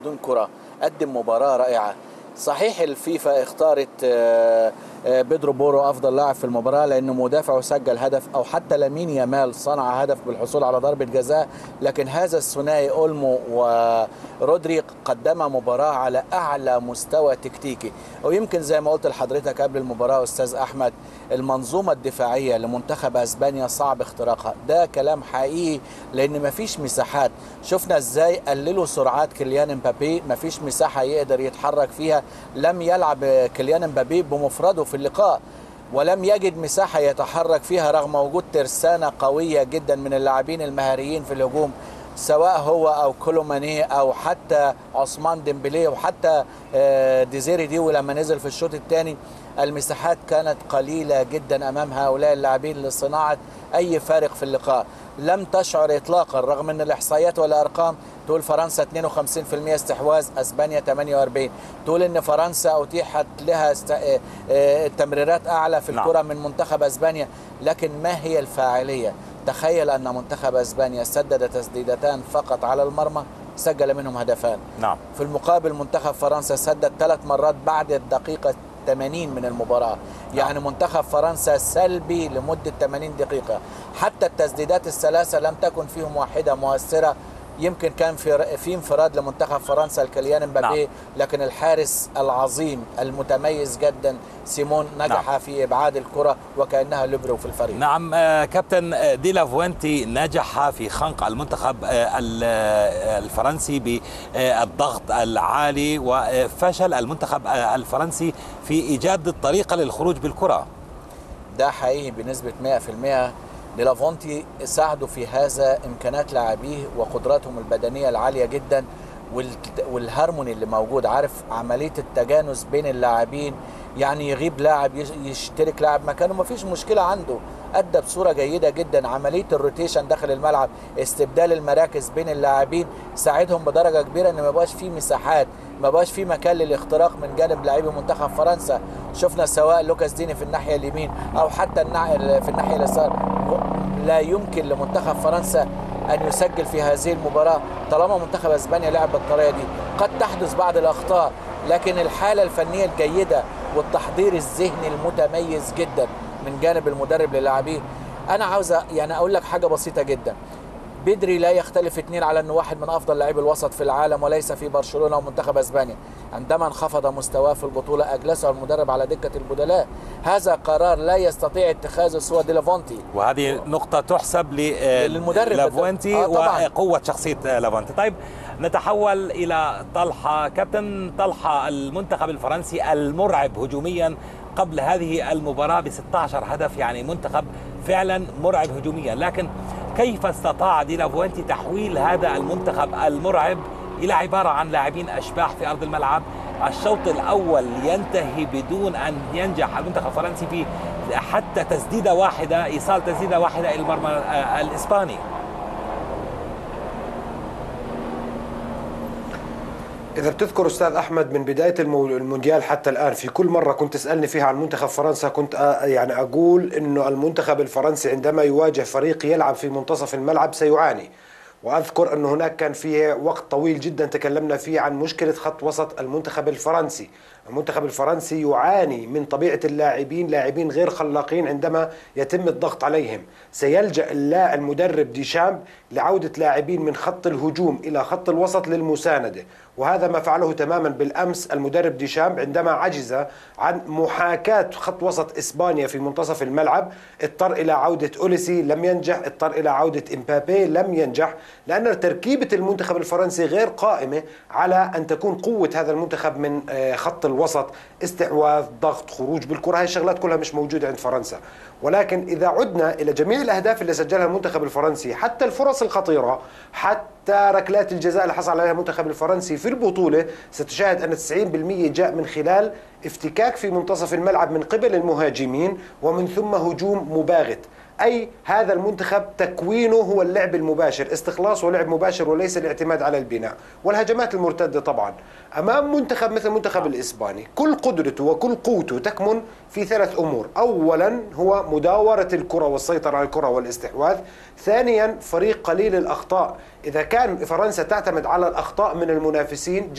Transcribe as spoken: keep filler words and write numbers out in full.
بدون كرة قدم مباراة رائعة. صحيح الفيفا اختارت بيدرو بورو أفضل لاعب في المباراة لأنه مدافع وسجل هدف، أو حتى لامين يامال صنع هدف بالحصول على ضربة جزاء، لكن هذا الثنائي أولمو ورودري قدم مباراة على أعلى مستوى تكتيكي. ويمكن زي ما قلت لحضرتك قبل المباراة أستاذ أحمد، المنظومة الدفاعية لمنتخب أسبانيا صعب اختراقها، ده كلام حقيقي لأن مفيش مساحات. شفنا إزاي قللوا سرعات كيليان مبابي، مفيش مساحة يقدر يتحرك فيها. لم يلعب كيليان مبابي بمفرده في اللقاء، ولم يجد مساحة يتحرك فيها رغم وجود ترسانة قوية جدا من اللاعبين المهاريين في الهجوم، سواء هو أو كولوماني أو حتى عثمان ديمبلي وحتى ديزيري ديو لما نزل في الشوط الثاني. المساحات كانت قليلة جدا أمام هؤلاء اللاعبين لصناعة أي فارق في اللقاء. لم تشعر إطلاقا رغم أن الإحصائيات والأرقام تقول فرنسا اثنين وخمسين بالمئة استحواذ، أسبانيا ثمانية وأربعين، تقول أن فرنسا أتيحت لها است... تمريرات أعلى في الكرة من منتخب أسبانيا، لكن ما هي الفاعلية؟ تخيل أن منتخب أسبانيا سدد تسديدتان فقط على المرمى، سجل منهم هدفان. نعم. في المقابل منتخب فرنسا سدد ثلاث مرات بعد الدقيقة ثمانين من المباراة. يعني نعم. منتخب فرنسا سلبي لمدة ثمانين دقيقة، حتى التسديدات الثلاثة لم تكن فيهم واحدة مؤثرة. يمكن كان في في انفراد لمنتخب فرنسا الكيليان مبابي، نعم. لكن الحارس العظيم المتميز جدا سيمون نجح نعم. في ابعاد الكره وكانها ليبرو في الفريق. نعم. كابتن دي لافوينتي نجح في خنق المنتخب الفرنسي بالضغط العالي، وفشل المنتخب الفرنسي في ايجاد الطريقه للخروج بالكره. ده حقيقي بنسبه مئة بالمئة. دي لافونتي ساعدوا في هذا امكانات لاعبيه وقدراتهم البدنيه العاليه جدا والهارموني اللي موجود. عارف عمليه التجانس بين اللاعبين، يعني يغيب لاعب يشترك لاعب مكانه مفيش مشكله عنده. ادى بصوره جيده جدا عمليه الروتيشن داخل الملعب، استبدال المراكز بين اللاعبين، ساعدهم بدرجه كبيره ان ما يبقاش في مساحات، ما بقاش في مكان للاختراق من جانب لاعبي منتخب فرنسا. شفنا سواء لوكاس ديني في الناحيه اليمين او حتى في الناحيه اليسار. لا يمكن لمنتخب فرنسا ان يسجل في هذه المباراه طالما منتخب اسبانيا لعب بالطريقه دي. قد تحدث بعض الاخطاء، لكن الحاله الفنيه الجيده والتحضير الذهني المتميز جدا من جانب المدرب للاعبيه. انا عاوز يعني اقول لك حاجه بسيطه جدا، بدري لا يختلف اثنين على انه واحد من افضل لاعبي الوسط في العالم وليس في برشلونه ومنتخب اسبانيا. عندما انخفض مستواه في البطوله اجلسه المدرب على دكه البدلاء. هذا قرار لا يستطيع اتخاذه سوى دي لافونتي، وهذه نقطه تحسب للمدرب لافوينتي آه وقوه شخصيه لافوينتي. طيب نتحول الى طلحه. كابتن طلحه، المنتخب الفرنسي المرعب هجوميا قبل هذه المباراه ب ستة عشر هدف، يعني منتخب فعلا مرعب هجوميا، لكن كيف استطاع دي لافوينتي تحويل هذا المنتخب المرعب إلى عبارة عن لاعبين أشباح في أرض الملعب؟ الشوط الأول ينتهي بدون أن ينجح المنتخب الفرنسي في حتى تسديدة واحدة، إيصال تسديدة واحدة إلى المرمى الإسباني. إذا بتذكر أستاذ أحمد من بداية المونديال حتى الآن في كل مرة كنت تسألني فيها عن منتخب فرنسا كنت يعني أقول إنه المنتخب الفرنسي عندما يواجه فريق يلعب في منتصف الملعب سيعاني. وأذكر أنه هناك كان فيه وقت طويل جدا تكلمنا فيه عن مشكلة خط وسط المنتخب الفرنسي. المنتخب الفرنسي يعاني من طبيعة اللاعبين، لاعبين غير خلاقين عندما يتم الضغط عليهم. سيلجأ المدرب ديشامب لعودة لاعبين من خط الهجوم إلى خط الوسط للمساندة، وهذا ما فعله تماما بالأمس المدرب ديشامب عندما عجز عن محاكاة خط وسط إسبانيا في منتصف الملعب. اضطر إلى عودة أوليسي لم ينجح، اضطر إلى عودة إمبابي لم ينجح، لأن تركيبة المنتخب الفرنسي غير قائمة على أن تكون قوة هذا المنتخب من خط الوسط، استحواذ، ضغط، خروج بالكرة. هاي الشغلات كلها مش موجودة عند فرنسا. ولكن إذا عدنا إلى جميع الأهداف اللي سجلها المنتخب الفرنسي، حتى الفرص الخطيرة، حتى ركلات الجزاء اللي حصل عليها المنتخب الفرنسي في البطولة، ستشاهد أن تسعين بالمئة جاء من خلال افتكاك في منتصف الملعب من قبل المهاجمين ومن ثم هجوم مباغت. أي هذا المنتخب تكوينه هو اللعب المباشر، استخلاص ولعب مباشر وليس الاعتماد على البناء والهجمات المرتدة. طبعا أمام منتخب مثل المنتخب الإسباني كل قدرته وكل قوته تكمن في ثلاث أمور. أولا هو مداورة الكرة والسيطرة على الكرة والاستحواذ. ثانيا فريق قليل الأخطاء. إذا كان فرنسا تعتمد على الأخطاء من المنافسين